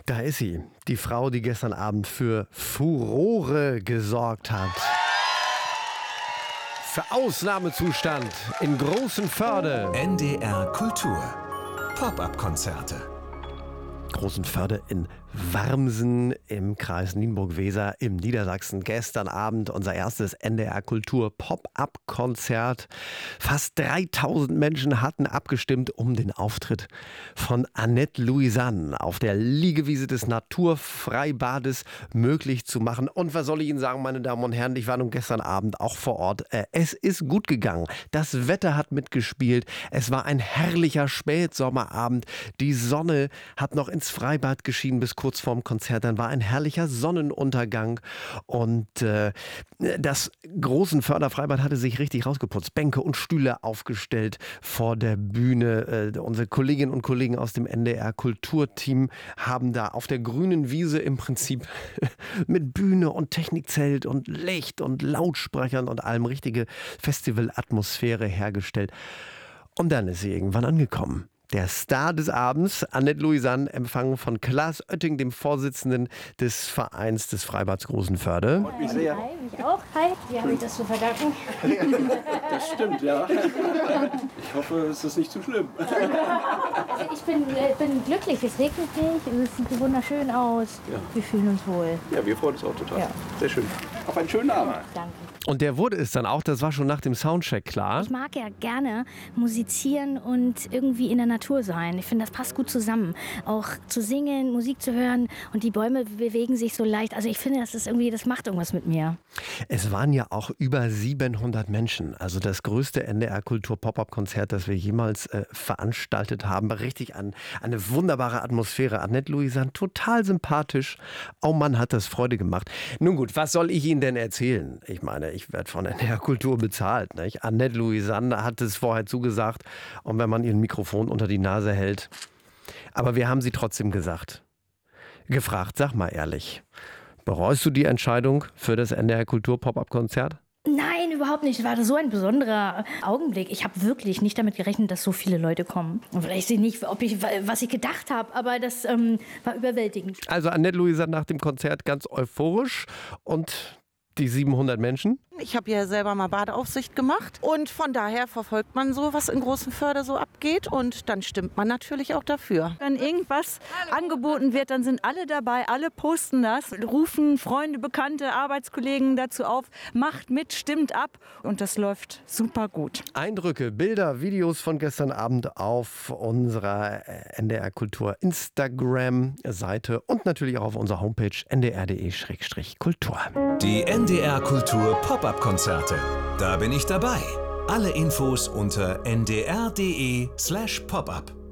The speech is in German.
Da ist sie, die Frau, die gestern Abend für Furore gesorgt hat. Für Ausnahmezustand in Großenförde. NDR Kultur. Pop-up-Konzerte. Großenförde in Warmsen im Kreis Nienburg-Weser im Niedersachsen. Gestern Abend unser erstes NDR Kultur Pop-up-Konzert. Fast 3000 Menschen hatten abgestimmt, um den Auftritt von Annette Louisanne auf der Liegewiese des Naturfreibades möglich zu machen. Und was soll ich Ihnen sagen, meine Damen und Herren, ich war nun gestern Abend auch vor Ort. Es ist gut gegangen. Das Wetter hat mitgespielt. Es war ein herrlicher Spätsommerabend. Die Sonne hat noch ins Freibad geschienen bis kurz vorm Konzert. Dann war ein herrlicher Sonnenuntergang und das Großenförder Freibad hatte sich richtig rausgeputzt. Bänke und Stühle aufgestellt vor der Bühne. Unsere Kolleginnen und Kollegen aus dem NDR Kulturteam haben da auf der grünen Wiese im Prinzip mit Bühne und Technikzelt und Licht und Lautsprechern und allem richtige Festivalatmosphäre hergestellt. Und dann ist sie irgendwann angekommen. Der Star des Abends, Annette Louisanne, empfangen von Klaas Oetting, dem Vorsitzenden des Vereins des Freibads Großenförde. Hi, mich auch. Hi, wie habe ich das zu verdanken? Das stimmt, ja. Ich hoffe, es ist nicht zu schlimm. Also ich bin glücklich, es regnet nicht, es sieht wunderschön aus. Ja. Wir fühlen uns wohl. Ja, wir freuen uns auch total. Ja. Sehr schön. Auf einen schönen Abend. Danke. Und der wurde es dann auch, das war schon nach dem Soundcheck klar. Ich mag ja gerne musizieren und irgendwie in der Natur sein. Ich finde, das passt gut zusammen. Auch zu singen, Musik zu hören und die Bäume bewegen sich so leicht. Also ich finde, das macht irgendwas mit mir. Es waren ja auch über 700 Menschen. Also das größte NDR Kultur Pop-up-Konzert, das wir jemals veranstaltet haben. Richtig eine wunderbare Atmosphäre. Annette Louisanne, total sympathisch. Oh Mann, hat das Freude gemacht. Nun gut, was soll ich Ihnen denn erzählen? Ich meine, ich werde von NDR Kultur bezahlt. Nicht? Annette Louisanne hat es vorher zugesagt. Und wenn man ihr ein Mikrofon unter die Nase hält. Aber wir haben sie trotzdem gefragt, sag mal ehrlich, bereust du die Entscheidung für das NDR Kultur Pop-up-Konzert? Nein, überhaupt nicht. Es war so ein besonderer Augenblick. Ich habe wirklich nicht damit gerechnet, dass so viele Leute kommen. Und vielleicht nicht, was ich gedacht habe, aber das war überwältigend. Also Annette Louisanne nach dem Konzert ganz euphorisch und die 700 Menschen? Ich habe ja selber mal Badeaufsicht gemacht und von daher verfolgt man so, was in Großenförde so abgeht und dann stimmt man natürlich auch dafür. Wenn irgendwas angeboten wird, dann sind alle dabei, alle posten das, rufen Freunde, Bekannte, Arbeitskollegen dazu auf, macht mit, stimmt ab und das läuft super gut. Eindrücke, Bilder, Videos von gestern Abend auf unserer NDR Kultur Instagram-Seite und natürlich auch auf unserer Homepage ndr.de/kultur. Die NDR Kultur Pop-up-Konzerte. Da bin ich dabei. Alle Infos unter ndr.de/popup.